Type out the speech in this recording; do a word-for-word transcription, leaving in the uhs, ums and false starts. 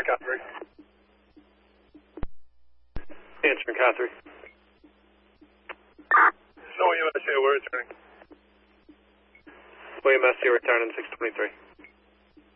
Car three. Answering Car three. No, U S A, we're returning. William S. C, returning six twenty-three.